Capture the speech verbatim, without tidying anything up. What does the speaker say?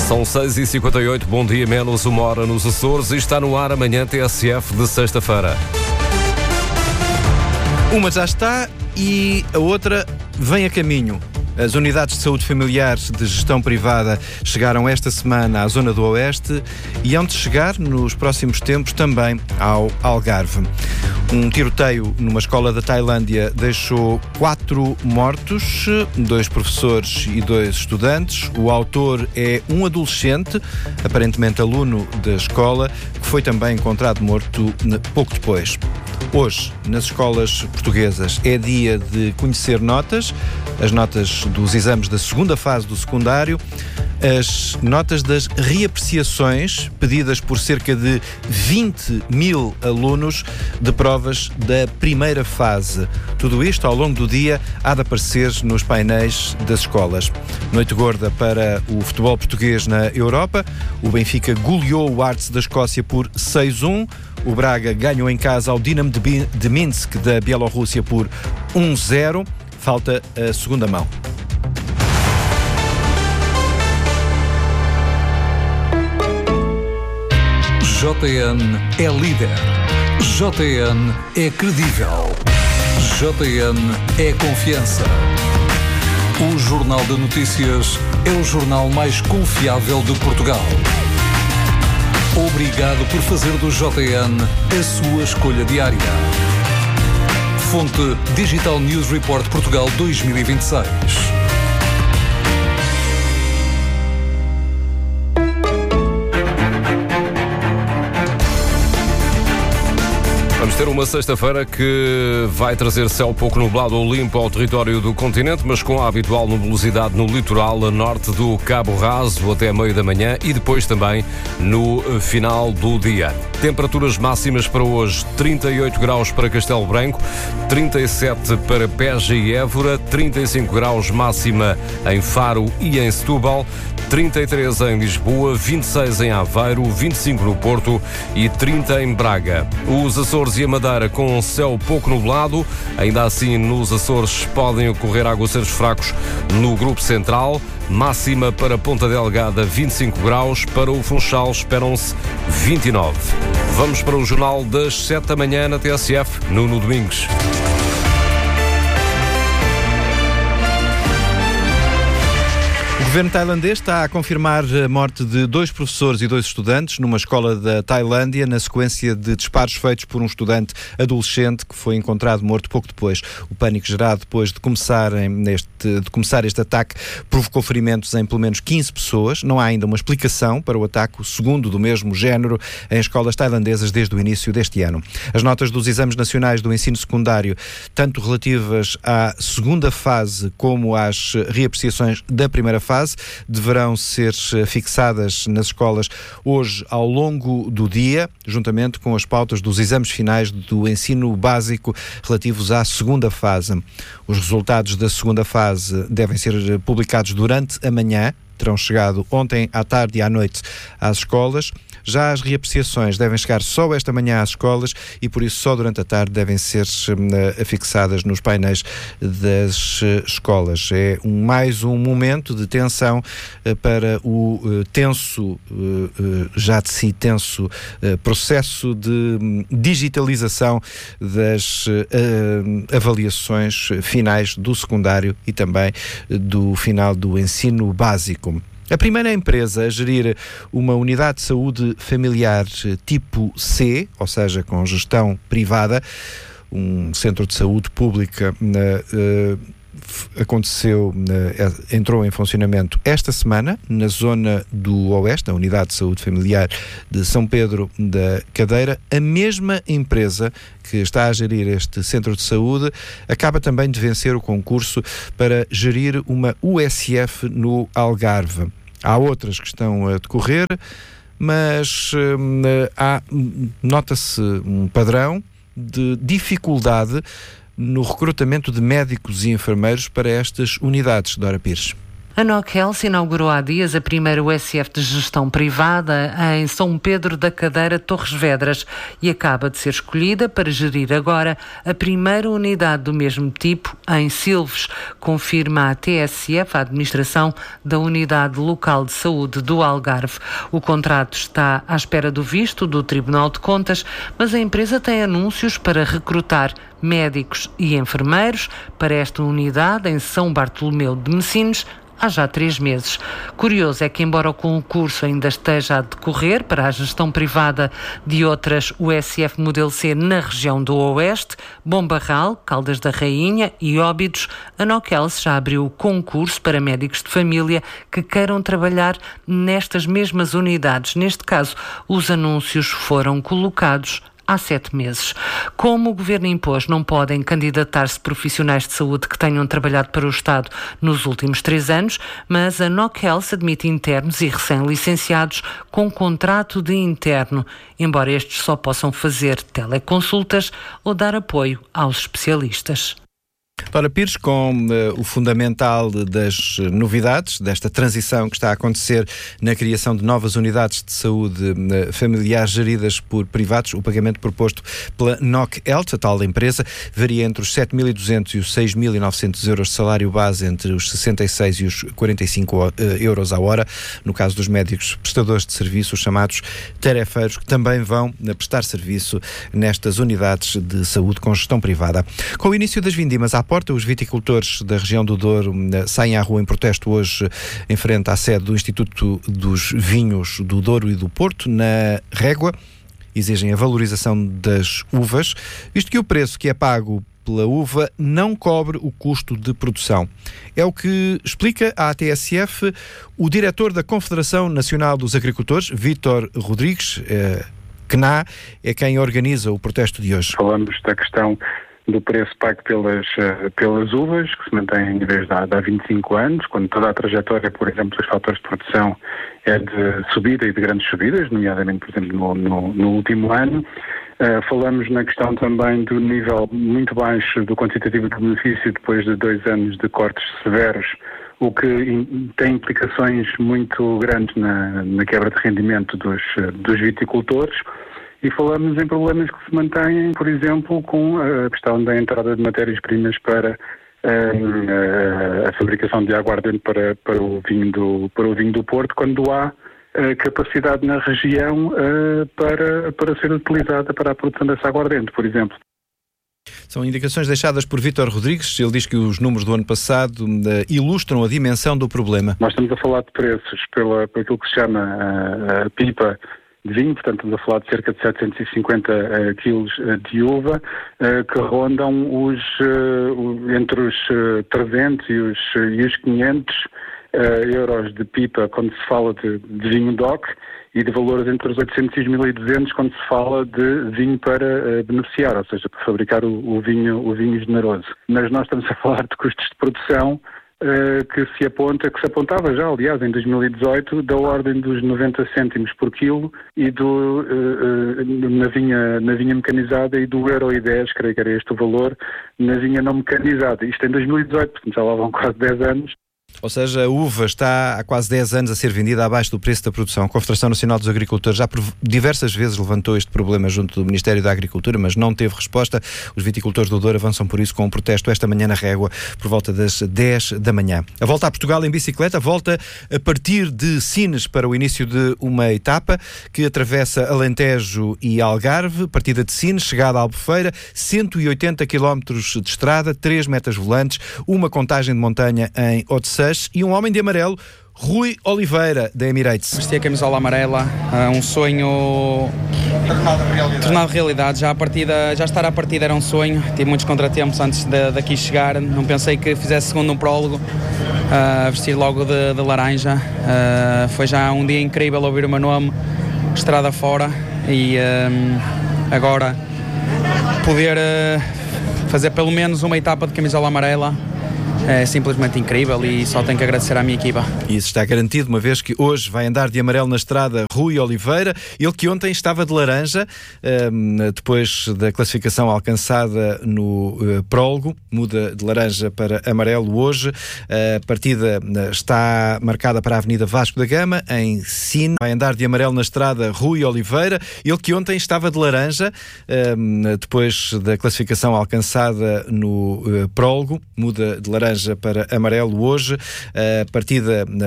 São seis e cinquenta e oito, bom dia, menos uma hora nos Açores, e está no ar amanhã T S F de sexta-feira. Uma já está e a outra vem a caminho. As unidades de saúde familiares de gestão privada chegaram esta semana à zona do Oeste e hão de chegar nos próximos tempos também ao Algarve. Um tiroteio numa escola da Tailândia deixou quatro mortos, dois professores e dois estudantes. O autor é um adolescente, aparentemente aluno da escola, que foi também encontrado morto pouco depois. Hoje, nas escolas portuguesas, é dia de conhecer notas, as notas dos exames da segunda fase do secundário, as notas das reapreciações pedidas por cerca de vinte mil alunos de provas da primeira fase. Tudo isto, ao longo do dia, há de aparecer nos painéis das escolas. Noite gorda para o futebol português na Europa. O Benfica goleou o Arts da Escócia por seis a um. O Braga ganhou em casa ao Dinamo de Minsk da Bielorrússia por um a zero. Falta a segunda mão. J N é líder. J N é credível. J N é confiança. O Jornal de Notícias é o jornal mais confiável de Portugal. Obrigado por fazer do J N a sua escolha diária. Fonte Digital News Report Portugal dois mil e vinte e seis. Vamos ter uma sexta-feira que vai trazer céu pouco nublado ou limpo ao território do continente, mas com a habitual nubosidade no litoral a norte do Cabo Raso até meio da manhã e depois também no final do dia. Temperaturas máximas para hoje: trinta e oito graus para Castelo Branco, trinta e sete para Beja e Évora, trinta e cinco graus máxima em Faro e em Setúbal, trinta e três em Lisboa, vinte e seis em Aveiro, vinte e cinco no Porto e trinta em Braga. Os Açores e a Madeira com céu pouco nublado, ainda assim nos Açores podem ocorrer aguaceiros fracos no Grupo Central. Máxima para Ponta Delgada vinte e cinco graus, para o Funchal esperam-se vinte e nove. Vamos para o Jornal das sete da manhã na T S F, Nuno Domingos. O governo tailandês está a confirmar a morte de dois professores e dois estudantes numa escola da Tailândia na sequência de disparos feitos por um estudante adolescente que foi encontrado morto pouco depois. O pânico gerado depois de, começarem neste, de começar este ataque provocou ferimentos em pelo menos quinze pessoas. Não há ainda uma explicação para o ataque, o segundo do mesmo género, em escolas tailandesas desde o início deste ano. As notas dos exames nacionais do ensino secundário, tanto relativas à segunda fase como às reapreciações da primeira fase, deverão ser fixadas nas escolas hoje ao longo do dia, juntamente com as pautas dos exames finais do ensino básico relativos à segunda fase. Os resultados da segunda fase devem ser publicados durante a manhã, terão chegado ontem à tarde e à noite às escolas. Já as reapreciações devem chegar só esta manhã às escolas e, por isso, só durante a tarde devem ser uh, afixadas nos painéis das uh, escolas. É um, mais um momento de tensão uh, para o uh, tenso, uh, uh, já de si tenso, uh, processo de um, digitalização das uh, uh, avaliações finais do secundário e também uh, do final do ensino básico. A primeira empresa a gerir uma unidade de saúde familiar tipo C, ou seja, com gestão privada, um centro de saúde pública, uh, aconteceu, uh, entrou em funcionamento esta semana na zona do Oeste, a Unidade de Saúde Familiar de São Pedro da Cadeira. A mesma empresa que está a gerir este centro de saúde acaba também de vencer o concurso para gerir uma U S F no Algarve. Há outras que estão a decorrer, mas hum, há, nota-se um padrão de dificuldade no recrutamento de médicos e enfermeiros para estas unidades. Dora Pires. A N O C Health inaugurou há dias a primeira U S F de gestão privada em São Pedro da Cadeira, Torres Vedras, e acaba de ser escolhida para gerir agora a primeira unidade do mesmo tipo em Silves, confirma a T S F, a Administração da Unidade Local de Saúde do Algarve. O contrato está à espera do visto do Tribunal de Contas, mas a empresa tem anúncios para recrutar médicos e enfermeiros para esta unidade em São Bartolomeu de Messines há já três meses. Curioso é que, embora o concurso ainda esteja a decorrer para a gestão privada de outras U S F Modelo C na região do Oeste, Bombarral, Caldas da Rainha e Óbidos, a N O C Health já abriu o concurso para médicos de família que queiram trabalhar nestas mesmas unidades. Neste caso, os anúncios foram colocados há sete meses. Como o Governo impôs, não podem candidatar-se profissionais de saúde que tenham trabalhado para o Estado nos últimos três anos, mas a N O C Health admite internos e recém-licenciados com contrato de interno, embora estes só possam fazer teleconsultas ou dar apoio aos especialistas. Dora Pires, com uh, o fundamental das novidades desta transição que está a acontecer na criação de novas unidades de saúde uh, familiar geridas por privados, o pagamento proposto pela N O C Health, a tal empresa, varia entre os sete mil e duzentos e os seis mil e novecentos euros de salário base, entre os sessenta e seis e os quarenta e cinco uh, euros à hora, no caso dos médicos prestadores de serviço, os chamados tarefeiros, que também vão uh, prestar serviço nestas unidades de saúde com gestão privada. Com o início das vindimas à porta, os viticultores da região do Douro saem à rua em protesto hoje em frente à sede do Instituto dos Vinhos do Douro e do Porto, na Régua. Exigem a valorização das uvas, visto que o preço que é pago pela uva não cobre o custo de produção. É o que explica à T S F o diretor da Confederação Nacional dos Agricultores, Vítor Rodrigues, eh, C N A, é quem organiza o protesto de hoje. Falamos da questão do preço pago pelas, pelas uvas, que se mantém em níveis de há vinte e cinco anos, quando toda a trajetória, por exemplo, dos fatores de produção é de subida e de grandes subidas, nomeadamente, por exemplo, no, no, no último ano. Uh, falamos na questão também do nível muito baixo do quantitativo de benefício depois de dois anos de cortes severos, o que in, tem implicações muito grandes na, na quebra de rendimento dos, dos viticultores. E falamos em problemas que se mantêm, por exemplo, com a questão da entrada de matérias-primas para a, a, a fabricação de aguardente para, para, o vinho do, para o vinho do Porto, quando há a capacidade na região uh, para, para ser utilizada para a produção desse aguardente, por exemplo. São indicações deixadas por Vítor Rodrigues. Ele diz que os números do ano passado uh, ilustram a dimensão do problema. Nós estamos a falar de preços pela, por aquilo que se chama a, a pipa de vinho, portanto estamos a falar de cerca de setecentos e cinquenta uh, quilos uh, de uva, uh, que rondam os, uh, entre os uh, trezentos e os, uh, e os quinhentos uh, euros de pipa quando se fala de, de vinho D O C, e de valores entre os oitocentos e os mil e duzentos quando se fala de vinho para uh, beneficiar, ou seja, para fabricar o, o, vinho, o vinho generoso. Mas nós estamos a falar de custos de produção Uh, que se aponta, que se apontava já, aliás, em dois mil e dezoito, da ordem dos noventa cêntimos por quilo, e do, uh, uh, na, vinha, na vinha mecanizada, e do euro e dez, creio que era este o valor, na vinha não mecanizada. Isto em dois mil e dezoito, portanto já lá vão quase dez anos. Ou seja, a uva está há quase dez anos a ser vendida abaixo do preço da produção. A Confederação Nacional dos Agricultores já por diversas vezes levantou este problema junto do Ministério da Agricultura, mas não teve resposta. Os viticultores do Douro avançam por isso com um protesto esta manhã na Régua, por volta das dez da manhã. A volta a Portugal em bicicleta volta a partir de Sines para o início de uma etapa que atravessa Alentejo e Algarve. Partida de Sines, chegada à Albufeira, cento e oitenta quilómetros de estrada, três metas volantes, uma contagem de montanha em Odeceixe e um homem de amarelo, Rui Oliveira, da Emirates. Vesti a camisola amarela, um sonho tornado realidade. Já, a partida, já estar à partida era um sonho, tive muitos contratempos antes de, daqui chegar, não pensei que fizesse segundo um prólogo, uh, vestir logo de, de laranja. Uh, foi já um dia incrível ouvir o meu nome, estrada fora, e uh, agora poder uh, fazer pelo menos uma etapa de camisola amarela. é simplesmente incrível e só tenho que agradecer à minha equipa. E isso está garantido, uma vez que hoje vai andar de amarelo na estrada Rui Oliveira, ele que ontem estava de laranja, depois da classificação alcançada no prólogo, muda de laranja para amarelo hoje. A partida está marcada para a Avenida Vasco da Gama, em Sines. Vai andar de amarelo na estrada Rui Oliveira, ele que ontem estava de laranja, depois da classificação alcançada no prólogo, muda de laranja para amarelo hoje. A partida